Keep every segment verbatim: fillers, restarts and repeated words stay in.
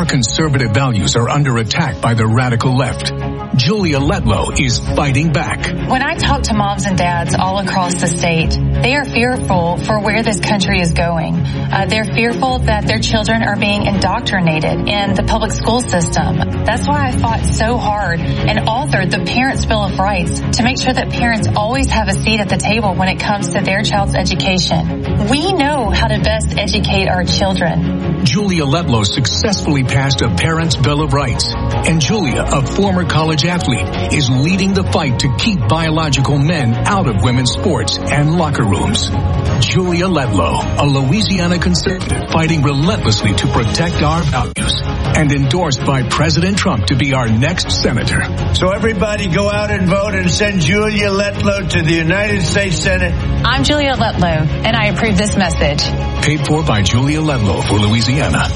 our conservative values are under attack by the radical left, Julia Letlow is fighting back. When I talk to moms and dads all across the state, they are fearful for where this country is going. Uh, they're fearful that their children are being indoctrinated in the public school system. That's why I fought so hard and authored the Parents' Bill of Rights to make sure that parents always have a seat at the table when it comes to their child's education. We know how to best educate our children. Julia Letlow successfully passed a Parents' Bill of Rights, and Julia, a former college athlete, is leading the fight to keep biological men out of women's sports and locker rooms. Julia Letlow, a Louisiana conservative fighting relentlessly to protect our values, and endorsed by President Trump to be our next senator. So everybody go out and vote and send Julia Letlow to the United States Senate. I'm Julia Letlow, and I approve this message. Paid for by Julia Letlow for Louisiana.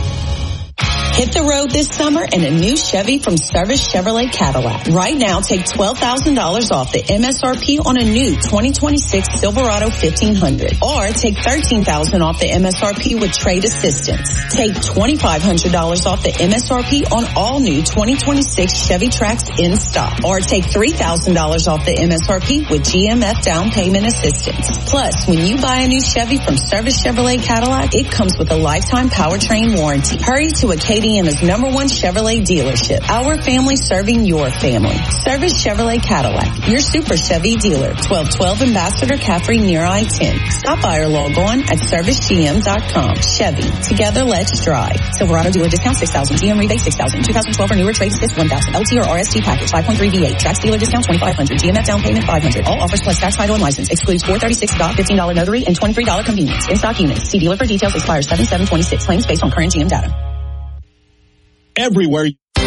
Hit the road this summer in a new Chevy from Service Chevrolet Cadillac. Right now, take twelve thousand dollars off the M S R P on a new twenty twenty-six Silverado fifteen hundred. Or take thirteen thousand dollars off the M S R P with trade assistance. Take twenty-five hundred dollars off the M S R P on all new twenty twenty-six Chevy Trax in stock. Or take three thousand dollars off the M S R P with G M F down payment assistance. Plus, when you buy a new Chevy from Service Chevrolet Cadillac, it comes with a lifetime powertrain warranty. Hurry to Acadiana's number one Chevrolet dealership. Our family serving your family. Service Chevrolet Cadillac, your super Chevy dealer. twelve twelve Ambassador Caffrey near I ten. Stop by or log on at service g m dot com. Chevy, together let's drive. Silverado dealer discount six thousand. G M rebate six thousand. two thousand twelve or newer trade assist one thousand. L T or R S T package five point three V eight. Trax dealer discount twenty-five hundred. G M F down payment five hundred. All offers plus tax, title, and license. Excludes four thirty-six doc, fifteen dollars notary, and twenty-three dollars convenience. In stock units. See dealer for details. Expires seven seven twenty-six. Claims based on current G M data. Everywhere.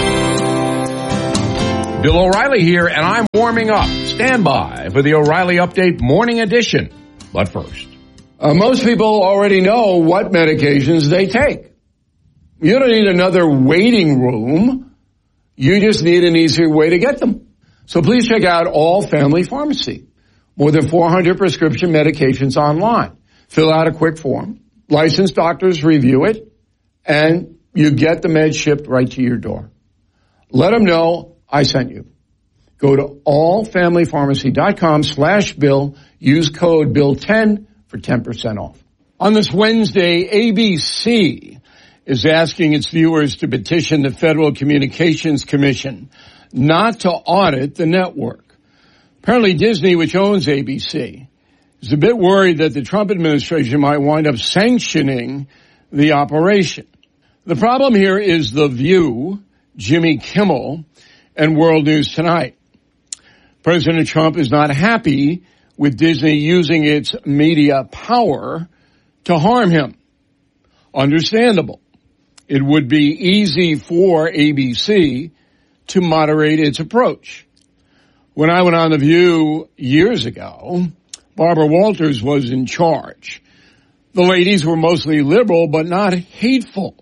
Bill O'Reilly here, and I'm warming up. Stand by for the O'Reilly Update Morning Edition. But first, uh, most people already know what medications they take. You don't need another waiting room. You just need an easier way to get them. So please check out All Family Pharmacy. More than four hundred prescription medications online. Fill out a quick form. Licensed doctors review it, and you get the meds shipped right to your door. Let them know I sent you. Go to allfamilypharmacy.com slash bill. Use code bill ten for ten percent off. On this Wednesday, A B C is asking its viewers to petition the Federal Communications Commission not to audit the network. Apparently Disney, which owns A B C, is a bit worried that the Trump administration might wind up sanctioning the operation. The problem here is The View, Jimmy Kimmel, and World News Tonight. President Trump is not happy with Disney using its media power to harm him. Understandable. It would be easy for A B C to moderate its approach. When I went on The View years ago, Barbara Walters was in charge. The ladies were mostly liberal, but not hateful.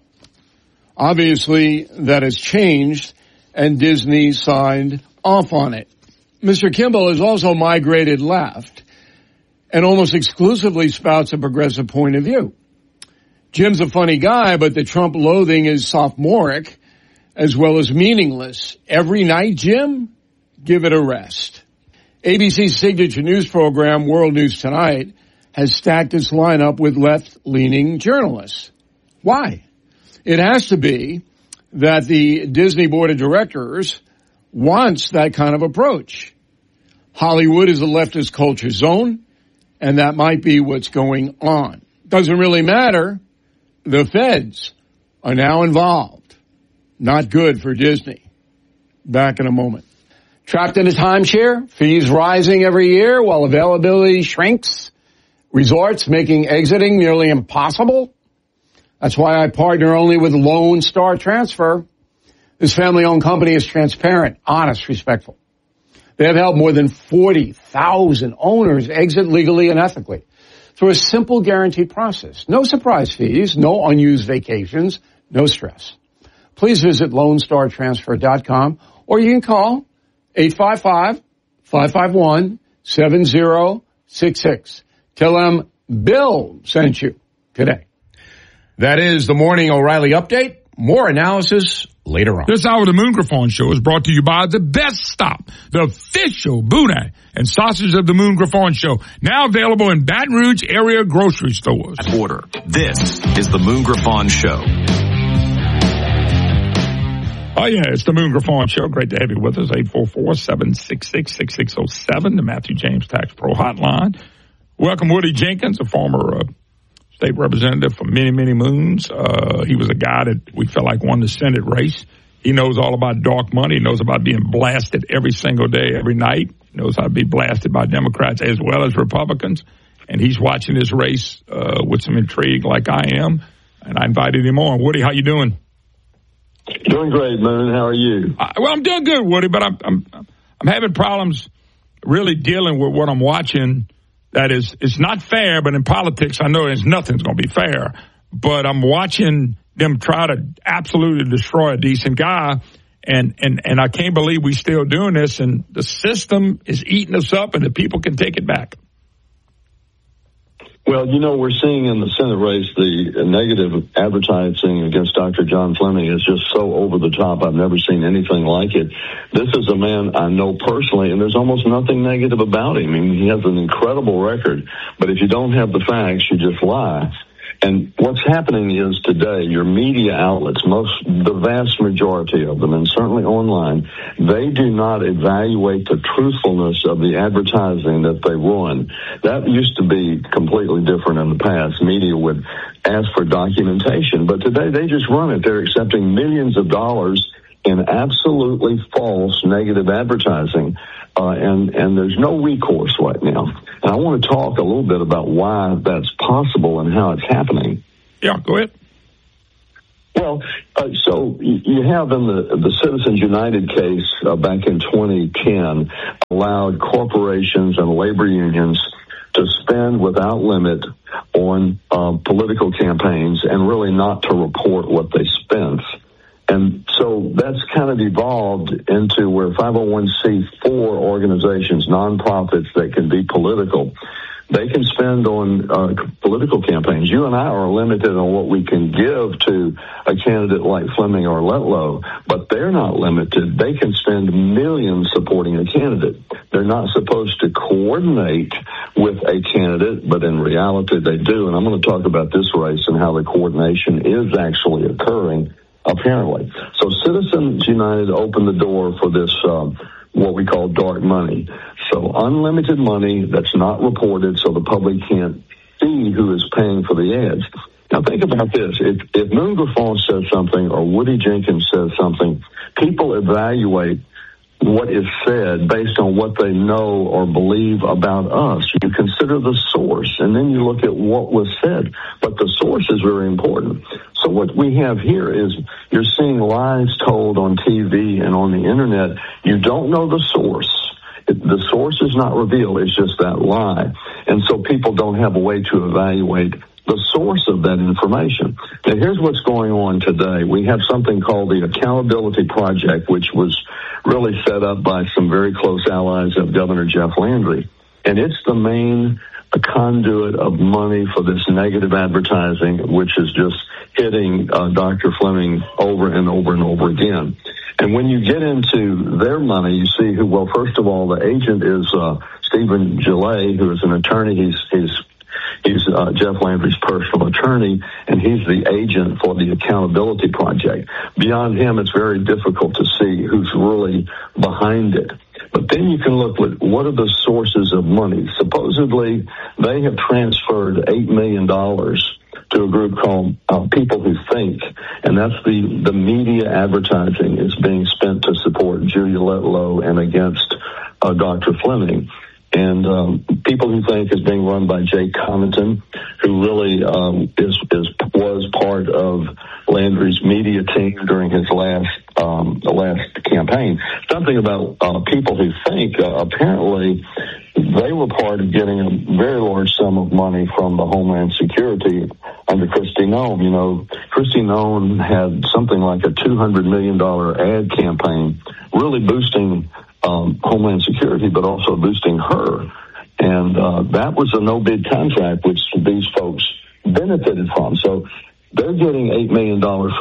Obviously, that has changed, and Disney signed off on it. Mister Kimball has also migrated left and almost exclusively spouts a progressive point of view. Jim's a funny guy, but the Trump loathing is sophomoric as well as meaningless. Every night, Jim, give it a rest. A B C's signature news program, World News Tonight, has stacked its lineup with left-leaning journalists. Why? It has to be that the Disney board of directors wants that kind of approach. Hollywood is a leftist culture zone, and that might be what's going on. Doesn't really matter. The feds are now involved. Not good for Disney. Back in a moment. Trapped in a timeshare, fees rising every year while availability shrinks, resorts making exiting nearly impossible. That's why I partner only with Lone Star Transfer. This family-owned company is transparent, honest, respectful. They have helped more than forty thousand owners exit legally and ethically through a simple guaranteed process. No surprise fees, no unused vacations, no stress. Please visit lone star transfer dot com or you can call eight five five, five five one, seven zero six six. Tell them Bill sent you today. That is the Morning O'Reilly Update. More analysis later on. This hour of the Moon Griffon Show is brought to you by The Best Stop, the official Boudin and sausage of the Moon Griffon Show. Now available in Baton Rouge area grocery stores. Order. This is the Moon Griffon Show. Oh, yeah, it's the Moon Griffon Show. Great to have you with us. eight four four, seven six six, six six zero seven, the Matthew James Tax Pro Hotline. Welcome, Woody Jenkins, a former uh, state representative for many, many moons. Uh, he was a guy that we felt like won the Senate race. He knows all about dark money. He knows about being blasted every single day, every night. He knows how to be blasted by Democrats as well as Republicans. And he's watching this race uh, with some intrigue like I am. And I invited him on. Woody, how you doing? Doing great, Moon. How are you? Uh, well, I'm doing good, Woody, but I'm, I'm I'm having problems really dealing with what I'm watching. That is, it's not fair, but in politics, I know there's nothing's going to be fair. But I'm watching them try to absolutely destroy a decent guy, and and and I can't believe we're still doing this. And the system is eating us up, and the people can take it back. Well, you know, we're seeing in the Senate race the negative advertising against Doctor John Fleming is just so over the top. I've never seen anything like it. This is a man I know personally, and there's almost nothing negative about him. I mean, he has an incredible record, but if you don't have the facts, you just lie. And what's happening is today, your media outlets, most, the vast majority of them, and certainly online, they do not evaluate the truthfulness of the advertising that they run. That used to be completely different in the past. Media would ask for documentation, but today they just run it. They're accepting millions of dollars in absolutely false negative advertising. Uh, and, and there's no recourse right now. And I want to talk a little bit about why that's possible and how it's happening. Yeah, go ahead. Well, uh, so you have in the, the Citizens United case uh, back in twenty ten allowed corporations and labor unions to spend without limit on uh, political campaigns and really not to report what they spent. And so that's kind of evolved into where five oh one c four organizations, nonprofits that can be political, they can spend on uh, political campaigns. You and I are limited on what we can give to a candidate like Fleming or Letlow, but they're not limited. They can spend millions supporting a candidate. They're not supposed to coordinate with a candidate, but in reality they do. And I'm going to talk about this race and how the coordination is actually occurring. Apparently. So Citizens United opened the door for this, um, what we call dark money. So unlimited money that's not reported so the public can't see who is paying for the ads. Now think about this. If, if Moon Griffon says something or Woody Jenkins says something, people evaluate what is said based on what they know or believe about us. You consider the source, and then you look at what was said. But the source is very important. So what we have here is you're seeing lies told on T V and on the Internet. You don't know the source. The source is not revealed. It's just that lie. And so people don't have a way to evaluate the source of that information. Now, here's what's going on today. We have something called the Accountability Project, which was really set up by some very close allies of Governor Jeff Landry. And it's the main conduit of money for this negative advertising, which is just hitting uh, Doctor Fleming over and over and over again. And when you get into their money, you see who, well, first of all, the agent is uh, Stephen Gillet, who is an attorney. He's, he's He's uh, Jeff Landry's personal attorney, and he's the agent for the Accountability Project. Beyond him, it's very difficult to see who's really behind it. But then you can look at what are the sources of money. Supposedly, they have transferred eight million dollars to a group called uh, People Who Think, and that's the, the media advertising is being spent to support Julia Letlow and against uh, Doctor Fleming. And um, People Who Think is being run by Jay Connaughton, who really um, is, is was part of Landry's media team during his last um, the last campaign. Something about uh, People Who Think, uh, apparently they were part of getting a very large sum of money from the Homeland Security under Kristi Noem. You know, Kristi Noem had something like a two hundred million dollars ad campaign, really boosting Um, Homeland Security, but also boosting her. And uh, that was a no-bid contract, which these folks benefited from. So they're getting eight million dollars from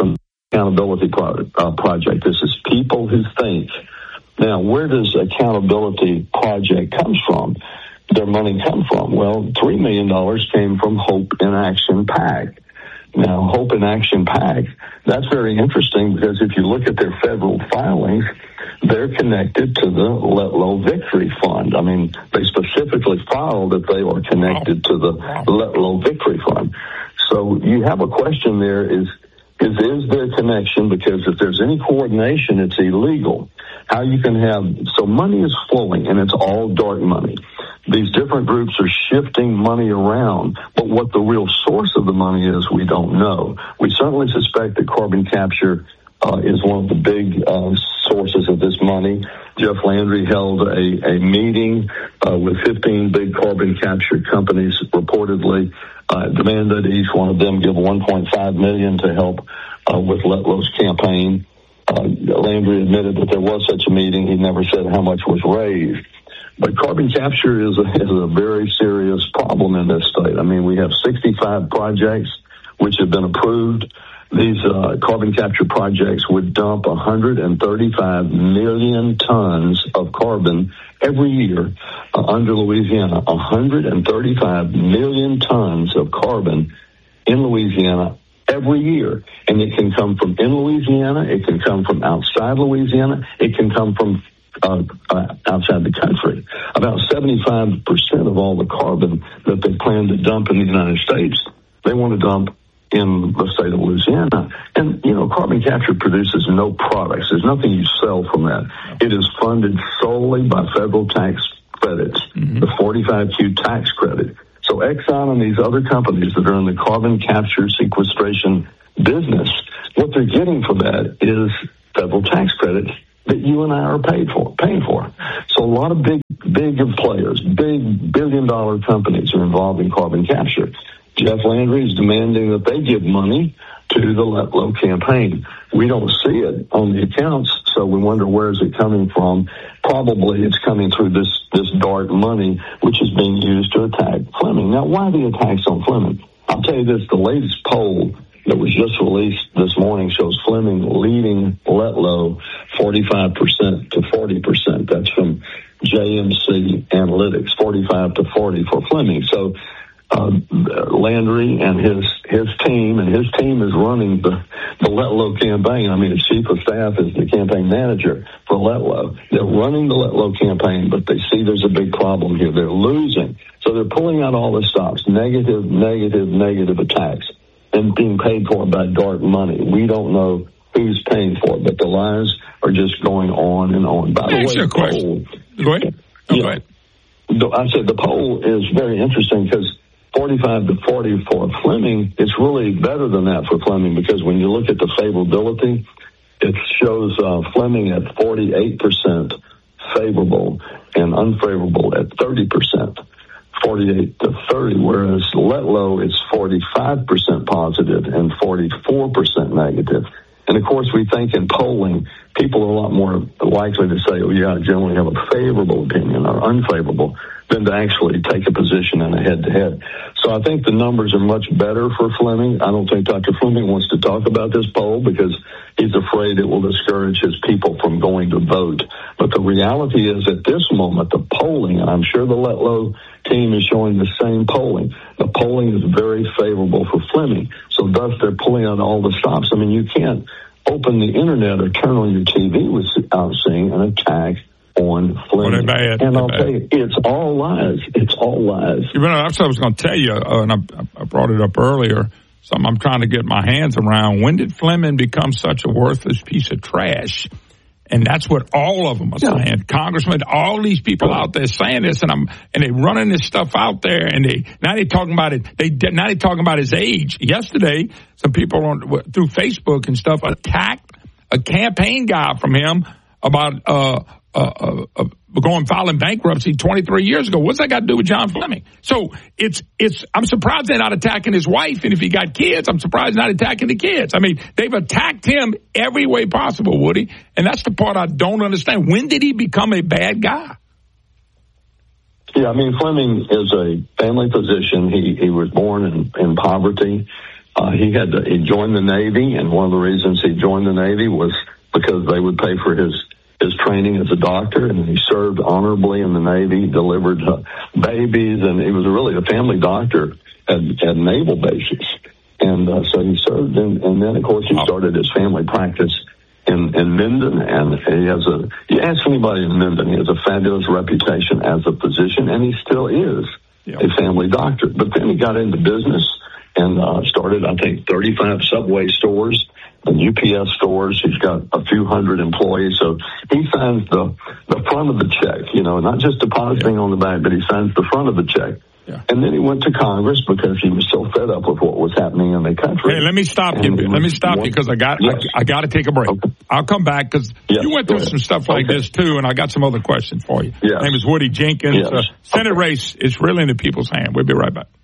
accountability pro- uh, project. This is people who think. Now, where does accountability project comes from? Their money come from? Well, three million dollars came from Hope in Action PAC. Now, Hope in Action PAC, that's very interesting because if you look at their federal filings, they're connected to the Letlow Victory Fund. I mean, they specifically filed that they are connected to the Letlow Victory Fund. So you have a question there is, is, is there connection? Because if there's any coordination, it's illegal. How you can have, so money is flowing and it's all dark money. These different groups are shifting money around, but what the real source of the money is, we don't know. We certainly suspect that carbon capture uh, is one of the big uh, sources of this money. Jeff Landry held a, a meeting uh, with fifteen big carbon capture companies, reportedly uh, demanded each one of them give one point five million dollars to help uh, with Letlow's campaign. Uh, Landry admitted that there was such a meeting. He never said how much was raised. But carbon capture is a, is a very serious problem in this state. I mean, we have sixty-five projects which have been approved. These uh, carbon capture projects would dump one hundred thirty-five million tons of carbon every year uh, under Louisiana. one hundred thirty-five million tons of carbon in Louisiana every year. And it can come from in Louisiana. It can come from outside Louisiana. It can come from Uh, uh, outside the country. About seventy-five percent of all the carbon that they plan to dump in the United States, they want to dump in the state of Louisiana. And, you know, carbon capture produces no products. There's nothing you sell from that. It is funded solely by federal tax credits, mm-hmm. the forty-five Q tax credit. So Exxon and these other companies that are in the carbon capture sequestration business, what they're getting for that is federal tax credits that you and I are paid for, paying for. So a lot of big, big players, big billion dollar companies are involved in carbon capture. Jeff Landry is demanding that they give money to the Letlow campaign. We don't see it on the accounts, so we wonder where is it coming from. Probably it's coming through this, this dark money, which is being used to attack Fleming. Now, why the attacks on Fleming? I'll tell you this, the latest poll that was just released this morning shows Fleming leading Letlow forty-five percent to forty percent. That's from J M C Analytics, forty-five to forty for Fleming. So uh, Landry and his his team, and his team is running the, the Letlow campaign. I mean, his chief of staff is the campaign manager for Letlow. They're running the Letlow campaign, but they see there's a big problem here. They're losing. So they're pulling out all the stops, negative, negative, negative attacks, and being paid for by dark money. We don't know who's paying for it, but the lies are just going on and on. By the way, the poll, go ahead. Oh, yeah, go ahead. I said the poll is very interesting because forty-five to forty for Fleming, it's really better than that for Fleming because when you look at the favorability, it shows uh, Fleming at forty-eight percent favorable and unfavorable at thirty percent. forty-eight to thirty, whereas Letlow is forty-five percent positive and forty-four percent negative. And of course, we think in polling, people are a lot more likely to say, oh yeah, I generally have a favorable opinion or unfavorable than to actually take a position in a head-to-head. So I think the numbers are much better for Fleming. I don't think Doctor Fleming wants to talk about this poll because he's afraid it will discourage his people from going to vote. But the reality is at this moment, the polling, and I'm sure the Letlow team is showing the same polling. The polling is very favorable for Fleming. So thus they're pulling out all the stops. I mean, you can't open the internet or turn on your T V without seeing an attack on Fleming. Well, bad. And I'll bad. tell you, it's all lies. It's all lies. You know, that's what I was going to tell you, uh, and I, I brought it up earlier. Something I'm trying to get my hands around. When did Fleming become such a worthless piece of trash? And that's what all of them are yeah. saying. Congressman, all these people out there saying this, and I'm and they running this stuff out there, and they now they talking about it. They now they talking about his age. Yesterday, some people on through Facebook and stuff attacked a campaign guy from him about uh, uh, uh, uh going filing bankruptcy twenty-three years ago. What's that got to do with John Fleming? So it's it's. I'm surprised they're not attacking his wife, and if he got kids, I'm surprised they're not attacking the kids. I mean, they've attacked him every way possible, Woody, and that's the part I don't understand. When did he become a bad guy? Yeah, I mean, Fleming is a family physician. He he was born in, in poverty. Uh, he had to, he joined the Navy, and one of the reasons he joined the Navy was because they would pay for his his training as a doctor, and he served honorably in the Navy, delivered uh, babies, and he was really a family doctor at, at naval bases. And uh, so he served, and, and then, of course, he started his family practice in, in Minden, and he has a, you ask anybody in Minden, he has a fabulous reputation as a physician, and he still is yeah. a family doctor. But then he got into business and uh, started, I think, thirty-five Subway stores and U P S stores. He's got a few hundred employees. So he signs the, the front of the check, you know, not just depositing yeah. on the back, but he signs the front of the check. Yeah. And then he went to Congress because he was so fed up with what was happening in the country. Hey, let me stop and you. Let me stop you because I got yes. I, I got to take a break. Okay. I'll come back because yes. you went through some stuff like okay. this too, and I got some other questions for you. Yes. My name is Woody Jenkins. Yes. Uh, Senate okay. race is really in the people's hand. We'll be right back.